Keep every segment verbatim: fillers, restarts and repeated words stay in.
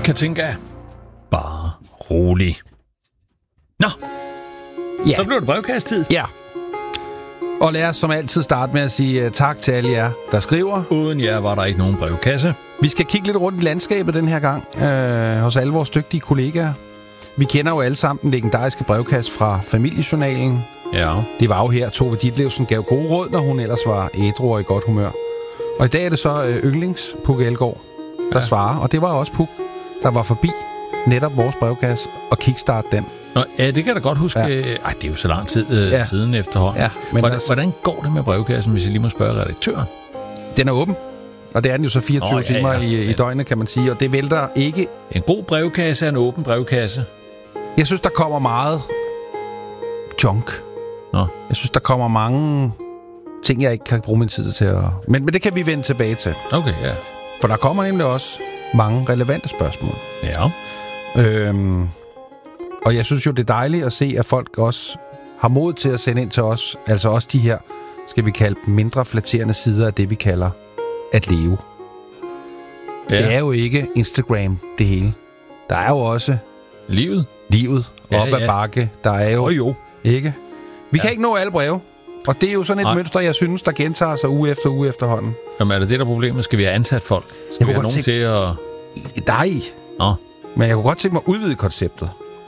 Katinka, bare rolig. Nå, Ja. så blev det brevkasttid. Ja. Og lad os som altid starte med at sige uh, tak til alle jer, der skriver. Uden jer var der ikke nogen brevkasse. Vi skal kigge lidt rundt i landskabet den her gang, øh, hos alle vores dygtige kollegaer. Vi kender jo alle sammen den legendariske brevkasse fra Familiejournalen. Ja. Det var jo her, Tove Ditlevsen gav gode råd, når hun ellers var ædru og i godt humør. Og i dag er det så øh, yndlings Puk Elgård, der ja. svarer. Og det var også Puk, der var forbi netop vores brevkasse og kickstart den. Nå, ja, det kan jeg da godt huske. Ja. Ej, det er jo så lang tid øh, ja. siden efterhånden. Ja, men hvordan, altså, hvordan går det med brevkassen, hvis jeg lige må spørge redaktøren? Den er åben. Og det er den jo så fireogtyve Nå, ja, timer ja. i, i døgnet, kan man sige. Og det vælter ikke... En god brevkasse er en åben brevkasse. Jeg synes, der kommer meget junk. Nå. Jeg synes, der kommer mange ting, jeg ikke kan bruge min tid til at... Men, men det kan vi vende tilbage til. Okay, ja. For der kommer nemlig også mange relevante spørgsmål. Ja. Øhm, og jeg synes jo, det er dejligt at se, at folk også har mod til at sende ind til os. Altså også de her, skal vi kalde dem, mindre flatterende sider af det, vi kalder at leve. Ja. Det er jo ikke Instagram, det hele. Der er jo også... Livet. Livet. Ja, Op ad ja. bakke. Der er jo... Oh, jo. Ikke? Vi ja. kan Ja. ikke nå alle breve. Og det er jo sådan et Nej. mønster, jeg synes, der gentager sig uge efter uge efterhånden. Jamen, er det det, der er problemet? Skal vi have ansat folk? Skal Jeg vi kunne have godt nogen tænke- til at... Nej. Nå, Men jeg kunne godt tænke mig at udvide konceptet.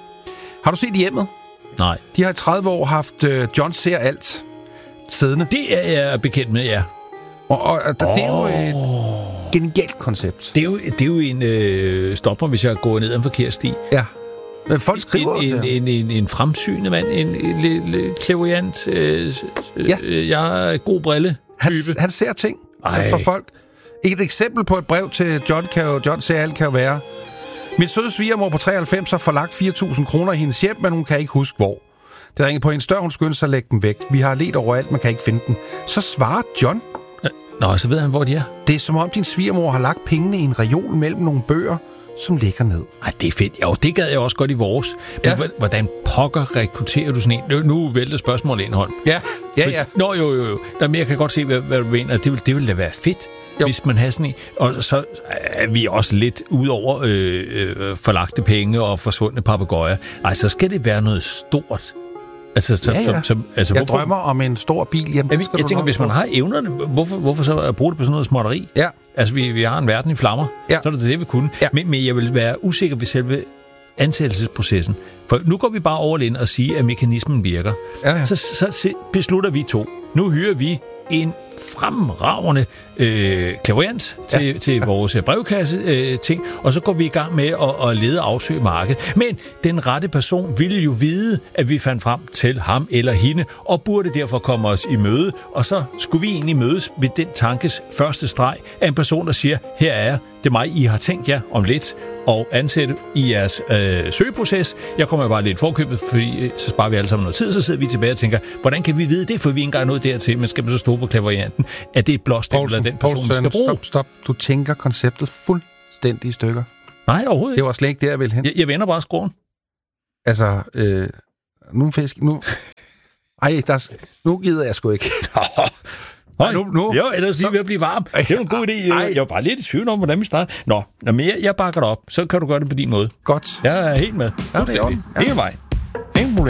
Har du set Hjemmet? nej. De har i tredive år haft uh, John ser alt siddende. Det er jeg bekendt med, ja. Og, og, og der, oh. det er jo et genialt koncept. Det er jo, det er jo en... Øh, stop mig, hvis jeg går ned ad en forkert sti. Ja. Men folk skriver en, jo en, til en, en, en fremsynet mand, en, en lille clairvoyant, øh, Ja. øh, jeg er god brille han, type. han ser ting Ej. for folk. Et eksempel på et brev til John, kan jo, John ser alt kan jo være: min søde svigermor på treoghalvfems har forlagt fire tusind kroner i hendes hjem, men hun kan ikke huske hvor. Det ringer på hendes dør, hun skynder sig at lægge dem væk. Vi har let overalt, man kan ikke finde dem. Så svarer John: Nå, så ved han, hvor de er. det er som om din svigermor har lagt pengene i en reol mellem nogle bøger, som ligger ned. Ej, det er fedt. Jo, det gad jeg også godt i vores. Men Ja. ja. hvordan pokker rekrutterer du sådan en? Nu, nu vælter spørgsmålet indhold. Ja, ja, ja. Nå, jo, jo, jo. Nå, men jeg kan godt se, hvad, hvad du mener. Det vil, det vil da være fedt, jo. Hvis man har sådan en. Og så er vi også lidt ud over øh, øh, forlagte penge og forsvundne papegøjer. Ej, så skal det være noget stort. Altså, så, Ja, ja. så, så, altså, Jeg hvorfor, drømmer om en stor bil. Jamen, jeg, det skal jeg du tænker, nok hvis man få. har evnerne, hvorfor, hvorfor så bruge det på sådan noget småtteri? Ja. Altså, vi, vi har en verden i flammer. Ja. Så er det det, vi kunne. Ja. Men, men jeg vil være usikker ved selve ansættelsesprocessen. For nu går vi bare over ind og siger, at mekanismen virker. Ja, ja. Så, så se- beslutter vi to. Nu hyrer vi en fremragende øh, clairvoyant til, Ja. ja. til vores brevkasse øh, ting, og så går vi i gang med at, at lede og afsøge markedet. Men den rette person ville jo vide, at vi fandt frem til ham eller hende, og burde derfor komme os i møde, og så skulle vi egentlig mødes ved den tankes første streg af en person, der siger, her er jeg, det er mig, I har tænkt jer om lidt, og ansætte i jeres øh, søgeproces. Jeg kommer bare lidt forkøbet, fordi øh, så sparer vi alle sammen noget tid, så sidder vi tilbage og tænker, hvordan kan vi vide det, for vi ikke engang nået dertil, men skal man så stå på clairvoyanten, at det er et blåstempel af den person, vi skal bruge? Stop, stop. Du tænker konceptet fuldstændig i stykker. Nej, overhovedet Det ikke. var slet ikke der, jeg ville hen. Jeg, jeg vender bare skruen. Altså, øh, nu fisk, nu... Ej, der, er- nu gider jeg sgu ikke. Nej, nu- nu- Jo, ellers lige ved at blive varm. Det er jo en god idé. Ej. Jeg var bare lidt i tvivl om, hvordan vi starter. Nå, Nå men jeg, jeg bakker dig op. Så kan du gøre det på din måde. Godt. Jeg er helt med. Ja, det er i orden. Ja. Hele vejen. Ingen problem.